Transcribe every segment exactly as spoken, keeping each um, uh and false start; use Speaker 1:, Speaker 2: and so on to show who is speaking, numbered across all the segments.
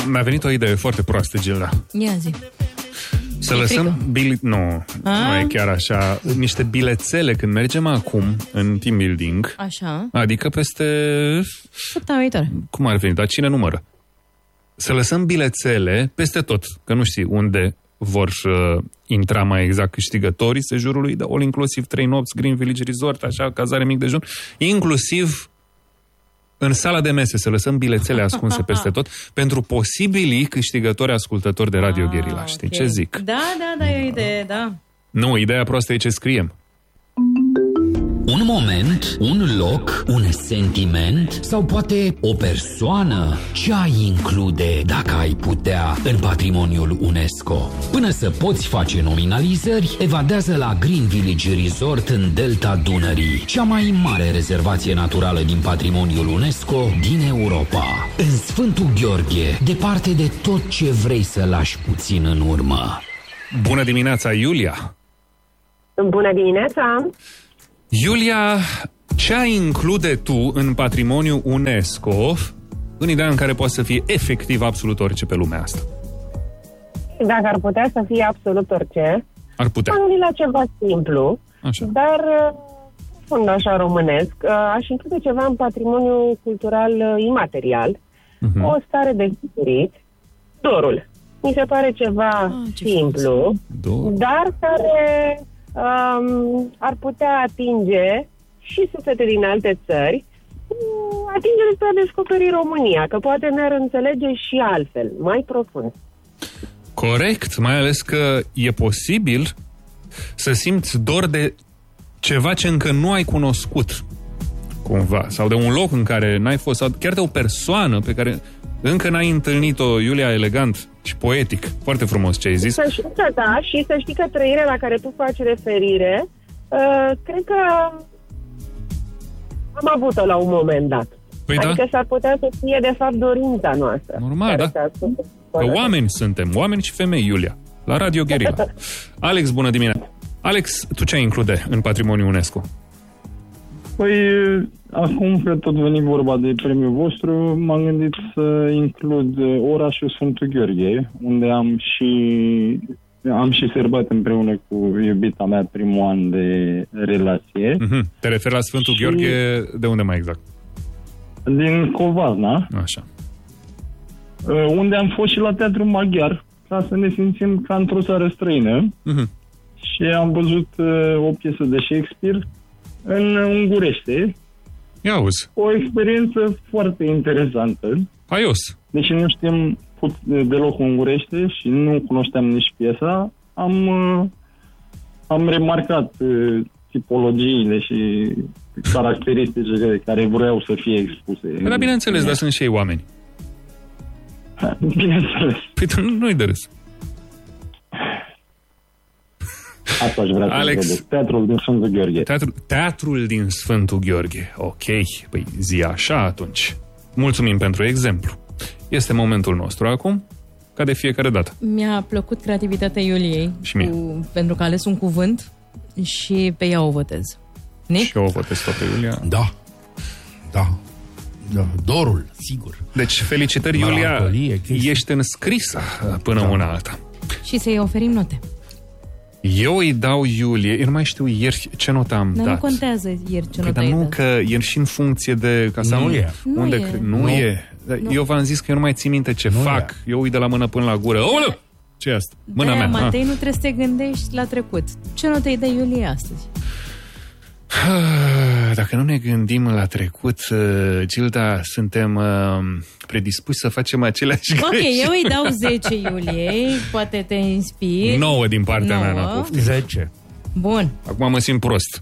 Speaker 1: mi-a venit o idee foarte proastă, Gilda.
Speaker 2: Ia zi.
Speaker 1: Să e lăsăm bili... Nu, A? nu e chiar așa. Niște bilețele când mergem acum în team building.
Speaker 2: Așa.
Speaker 1: Adică peste...
Speaker 2: Săptămâna viitoare.
Speaker 1: Cum ar veni? Dar cine numără? Să lăsăm bilețele peste tot. Că nu știi unde vor uh, intra mai exact câștigătorii sejurului de all inclusiv trei nopți, Green Village Resort, așa, cazare mic dejun. Inclusiv în sala de mese să lăsăm bilețele ascunse peste tot pentru posibilii câștigători ascultători de Radio ah, Guerilla. Știi okay. ce zic?
Speaker 2: Da, da, da, e o idee, da.
Speaker 1: Nu, ideea proastă e ce scriem.
Speaker 3: Un moment, un loc, un sentiment sau poate o persoană. Ce ai include dacă ai putea în patrimoniul UNESCO? Până să poți face nominalizări, evadează la Green Village Resort în Delta Dunării, cea mai mare rezervație naturală din patrimoniul UNESCO din Europa. În Sfântul Gheorghe, departe de tot ce vrei să lași puțin în urmă.
Speaker 1: Bună dimineața, Iulia!
Speaker 4: Bună dimineața!
Speaker 1: Iulia, ce ai include tu în patrimoniul UNESCO în ideea în care poate să fie efectiv absolut orice pe lumea asta?
Speaker 4: Dacă ar putea să fie absolut orice,
Speaker 1: ar putea.
Speaker 4: am gândit la ceva simplu,
Speaker 1: așa.
Speaker 4: dar fund așa românesc, aș include ceva în patrimoniul cultural imaterial, uh-huh. o stare de spirit, dorul. Mi se pare ceva ah, simplu, dar care... Um, ar putea atinge și suflete din alte țări, atinge spre a descoperi România, că poate ne-ar înțelege și altfel, mai profund.
Speaker 1: Corect, mai ales că e posibil să simți dor de ceva ce încă nu ai cunoscut, cumva, sau de un loc în care n-ai fost, sau chiar de o persoană pe care încă n-ai întâlnit-o. Iulia, elegant și poetic. Foarte frumos ce ai zis.
Speaker 4: Să știi că da, și să știi că trăirea la care tu faci referire, uh, cred că am avut-o la un moment dat.
Speaker 1: Păi
Speaker 4: adică
Speaker 1: da.
Speaker 4: s-ar putea să fie, de fapt, dorința noastră.
Speaker 1: Normal, da. Că oameni suntem, oameni și femei, Iulia. La Radio Guerilla. Alex, bună dimineața. Alex, tu ce ai include în patrimoniul UNESCO?
Speaker 5: Păi, acum că tot veni vorba de premiul vostru, m-am gândit să includ orașul Sfântul Gheorghe, unde am și am și sărbat împreună cu iubita mea primul an de relație.
Speaker 1: Mm-hmm. Te referi la Sfântul și... Gheorghe, de unde mai exact?
Speaker 5: Din Covasna.
Speaker 1: Așa.
Speaker 5: Unde am fost și la Teatrul Maghiar, ca să ne simțim ca într-o țară străină.
Speaker 1: Mm-hmm.
Speaker 5: Și am văzut o piesă de Shakespeare în ungurește.
Speaker 1: Ia auzi.
Speaker 5: O experiență foarte interesantă.
Speaker 1: Haios.
Speaker 5: Deși nu știm deloc ungurește și nu cunoșteam nici piesa, am, am remarcat tipologiile și caracteristicile care vreau să fie expuse.
Speaker 1: Dar bineînțeles, dar sunt și ei oameni.
Speaker 5: Bineînțeles.
Speaker 1: Păi nu-i de râs.
Speaker 5: Asta aș vrea
Speaker 1: Alex,
Speaker 5: să văd. Teatrul din Sfântul Gheorghe.
Speaker 1: Teatru, teatrul din Sfântul Gheorghe. Ok. Păi zi așa atunci. Mulțumim pentru exemplu. Este momentul nostru acum, ca de fiecare dată.
Speaker 2: Mi-a plăcut creativitatea Iuliei.
Speaker 1: Și mie.
Speaker 2: Cu, pentru că a ales un cuvânt și pe ea o votez. Nic?
Speaker 1: Și eu o votez tot pe Iulia.
Speaker 6: Da. Da. Da. Dorul, sigur.
Speaker 1: Deci, felicitări, Iulia. Ești înscrisă până da. una alta.
Speaker 2: Și să-i oferim note.
Speaker 1: Eu îi dau Iulie, eu nu mai știu ieri ce notă am
Speaker 2: dar
Speaker 1: dat.
Speaker 2: Nu contează ieri ce
Speaker 1: păi,
Speaker 2: notă
Speaker 1: dar
Speaker 2: ai
Speaker 1: nu,
Speaker 2: dat.
Speaker 1: că e și în funcție de... Ca să
Speaker 6: nu,
Speaker 1: am,
Speaker 6: e.
Speaker 1: Unde,
Speaker 2: nu e.
Speaker 1: Nu, nu e.
Speaker 2: Nu.
Speaker 1: Eu v-am zis că eu nu mai țin minte ce nu fac. E. Eu uit de la mână până la gură. Oleu! Ce e asta? Mâna
Speaker 2: de-aia,
Speaker 1: mea.
Speaker 2: Matei, nu trebuie să te gândești la trecut. Ce notă îi dă Iulie astăzi?
Speaker 1: Dacă nu ne gândim la trecut, Gilda, suntem predispuși să facem aceleași
Speaker 2: Ok,
Speaker 1: greșeli.
Speaker 2: eu îi dau zece Iuliei, poate te inspiri.
Speaker 1: nouă din partea
Speaker 2: nouă.
Speaker 1: mea, n-a poftit.
Speaker 6: zece.
Speaker 2: Bun.
Speaker 1: Acum mă simt prost.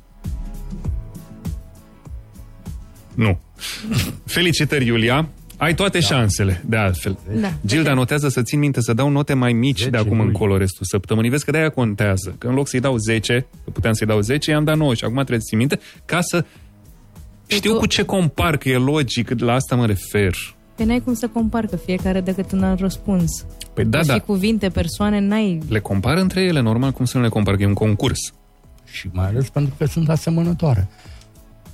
Speaker 1: Nu. Felicitări, Iulia. Ai toate da. șansele, de altfel.
Speaker 2: Da.
Speaker 1: Gilda, notează să țin minte să dau note mai mici zece, de acum Iulie. Încolo restul săptămânii. Vezi că de-aia contează. Că în loc să-i dau zece, că puteam să-i dau zece, i-am dat nouă și acum trebuie să țin minte ca să știu tu... cu ce compar, că e logic, la asta mă refer.
Speaker 2: Păi n-ai cum să compar, că fiecare dă cât un alt răspuns.
Speaker 1: Păi da,
Speaker 2: și
Speaker 1: da.
Speaker 2: cuvinte, persoane, n-ai...
Speaker 1: Le compar între ele, normal, cum să nu le compar, că e un concurs.
Speaker 6: Și mai ales pentru că sunt asemănătoare.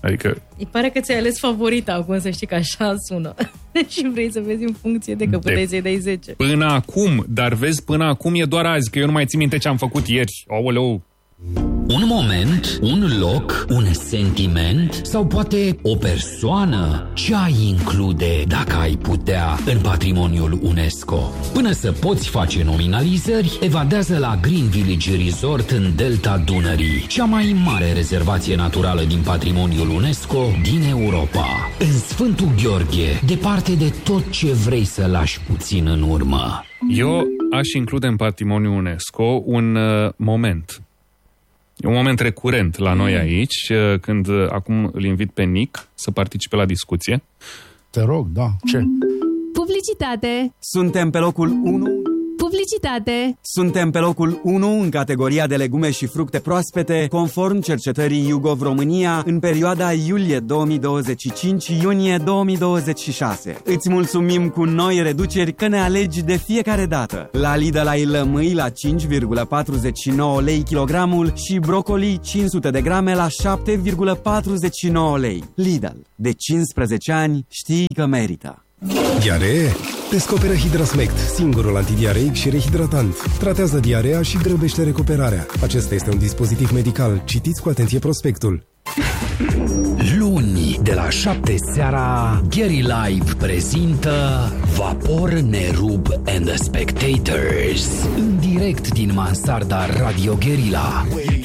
Speaker 1: Adică...
Speaker 2: Îi pare că ți-ai ales favorita acum, să știi că așa sună. Și vrei să vezi în funcție de că puteai să-i dai zece.
Speaker 1: Până acum, dar vezi, până acum e doar azi, că eu nu mai țin minte ce am făcut ieri. Aoleu!
Speaker 3: Un moment, un loc, un sentiment sau poate o persoană? Ce ai include dacă ai putea în patrimoniul UNESCO? Până să poți face nominalizări, evadează la Green Village Resort în Delta Dunării, cea mai mare rezervație naturală din patrimoniul UNESCO din Europa. În Sfântul Gheorghe, departe de tot ce vrei să lași puțin în urmă.
Speaker 1: Eu aș include în patrimoniul UNESCO un uh, moment. E un moment recurent la noi aici, când acum îl invit pe Nic să participe la discuție.
Speaker 6: Te rog, da. Ce?
Speaker 7: Publicitate.
Speaker 8: Suntem pe locul unu.
Speaker 7: Publicitate.
Speaker 8: Suntem pe locul unu în categoria de legume și fructe proaspete, conform cercetării YouGov România, în perioada iulie două mii douăzeci și cinci-iunie două mii douăzeci și șase. Îți mulțumim cu noi reduceri că ne alegi de fiecare dată. La Lidl ai lămâi la cinci virgulă patruzeci și nouă lei kilogramul și brocoli cinci sute de grame la șapte virgulă patruzeci și nouă lei. Lidl. De cincisprezece ani știi că merită.
Speaker 9: Diaree? Descoperă Hidrasmect, singurul antidiareic și rehidratant. Tratează diarea și grăbește recuperarea. Acesta este un dispozitiv medical. Citiți cu atenție prospectul.
Speaker 3: Luni, de la șapte seara, Gary Live prezintă Vapor, Nerub and the Spectators, în direct din mansarda Radio Guerilla.